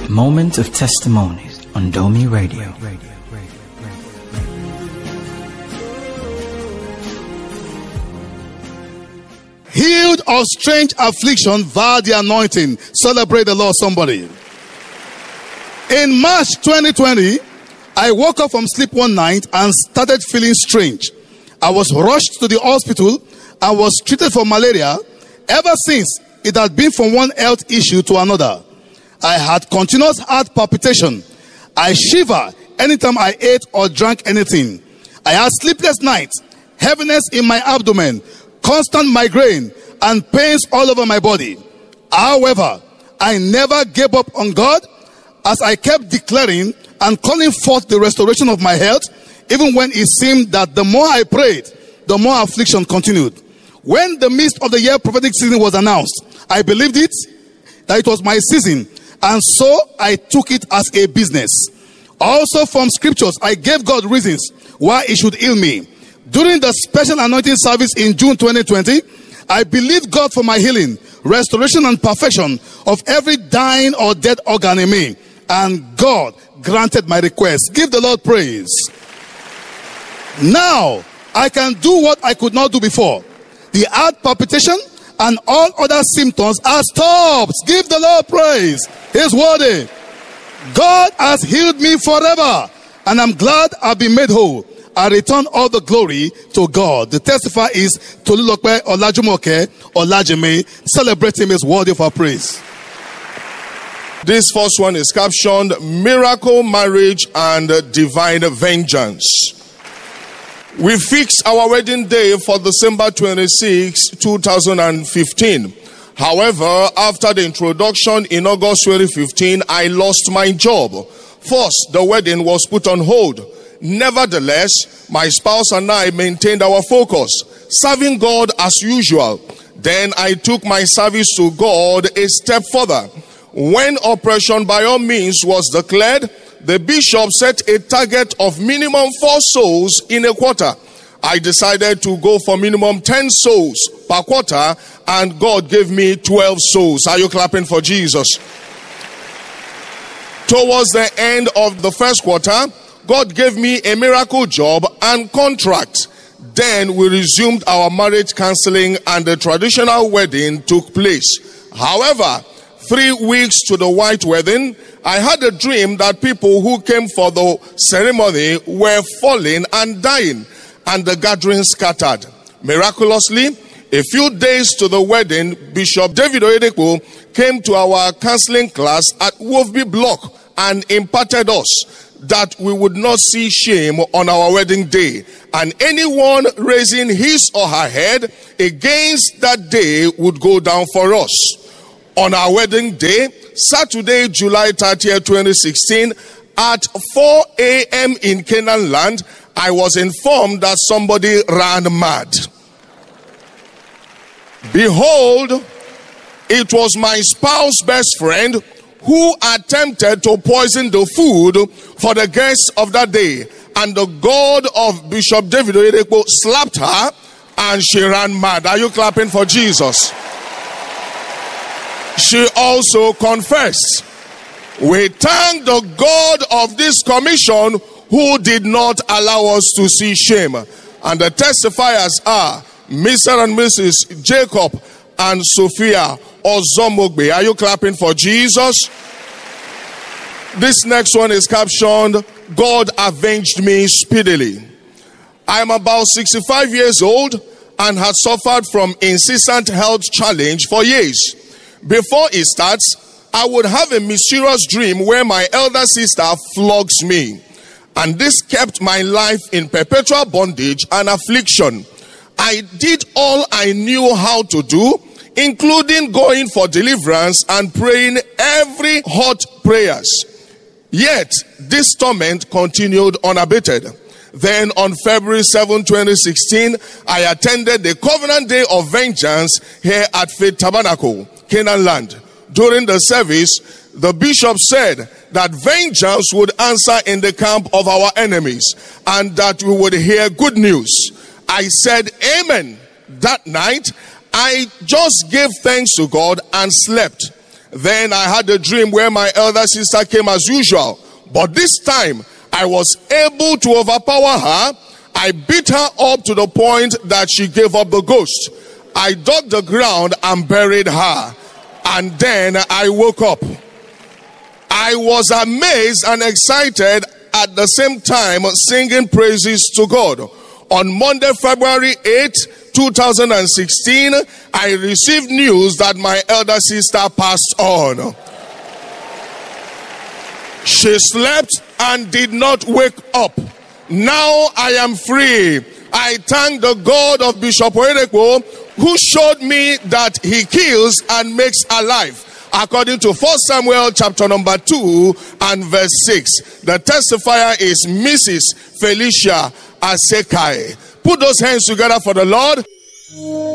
Moment of Testimonies on Domi Radio. Healed of strange affliction via the anointing. Celebrate the Lord, somebody. In March 2020, I woke up from sleep one night and started feeling strange. I was rushed to the hospital and was treated for malaria. Ever since, it had been from one health issue to another. I had continuous heart palpitation. I shiver anytime I ate or drank anything. I had sleepless nights, heaviness in my abdomen, constant migraine, and pains all over my body. However, I never gave up on God, as I kept declaring and calling forth the restoration of my health, even when it seemed that the more I prayed, the more affliction continued. When the midst of the year prophetic season was announced, I believed it, that it was my season, and so I took it as a business. Also from scriptures, I gave God reasons why he should heal me. During the special anointing service in June 2020, I believed God for my healing, restoration, and perfection of every dying or dead organ in me. And God granted my request. Give the Lord praise. Now, I can do what I could not do before. The heart palpitation and all other symptoms are stopped. Give the Lord praise. He's worthy. God has healed me forever, and I'm glad I've been made whole. I return all the glory to God. The testifier is Tolulope Olajumoke Olajime. Celebrate him, is worthy of our praise. This first one is captioned Miracle, Marriage, and Divine Vengeance. We fixed our wedding day for December 26, 2015. However, after the introduction in August 2015, I lost my job. First, the wedding was put on hold. Nevertheless, my spouse and I maintained our focus, serving God as usual. Then I took my service to God a step further. When Operation By All Means was declared, the bishop set a target of minimum 4 souls in a quarter. I decided to go for minimum 10 souls per quarter, and God gave me 12 souls. Are you clapping for Jesus? Towards the end of the first quarter, God gave me a miracle job and contract. Then we resumed our marriage counseling and the traditional wedding took place. However, 3 weeks to the white wedding, I had a dream that people who came for the ceremony were falling and dying, and the gathering scattered. Miraculously, a few days to the wedding, Bishop David Oyedepo came to our counseling class at Wolfby Block and imparted us that we would not see shame on our wedding day, and anyone raising his or her head against that day would go down for us. On our wedding day, Saturday, July 30th, 2016, at 4 a.m. in Canaan land, I was informed that somebody ran mad. Behold, it was my spouse's best friend who attempted to poison the food for the guests of that day. And the God of Bishop David Oyedepo slapped her and she ran mad. Are you clapping for Jesus? She also confessed. We thank the God of this commission who did not allow us to see shame. And the testifiers are Mr. and Mrs. Jacob and Sophia Ozomogbe. Are you clapping for Jesus? This next one is captioned, God avenged me speedily. I am about 65 years old and had suffered from incessant health challenge for years. Before it starts, I would have a mysterious dream where my elder sister flogs me. And this kept my life in perpetual bondage and affliction. I did all I knew how to do, including going for deliverance and praying every hot prayers. Yet, this torment continued unabated. Then on February 7, 2016, I attended the Covenant Day of Vengeance here at Faith Tabernacle, Canaan land. During the service, the bishop said that vengeance would answer in the camp of our enemies and that we would hear good news. I said amen. That night, I just gave thanks to God and slept. Then I had a dream where my elder sister came as usual. But this time, I was able to overpower her. I beat her up to the point that she gave up the ghost. I dug the ground and buried her. And then I woke up. I was amazed and excited at the same time, singing praises to God. On Monday, February 8, 2016, I received news that my elder sister passed on. She slept and did not wake up. Now I am free. I thank the God of Bishop Oyedepo, who showed me that he kills and makes alive, according to 1 Samuel chapter number 2 and verse 6. The testifier is Mrs. Felicia Asekai. Put those hands together for the Lord.